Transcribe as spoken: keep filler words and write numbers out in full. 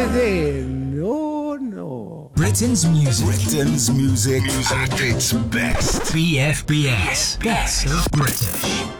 then. Oh, no. Britain's music. Britain's music at its best. B F B S. Best of British.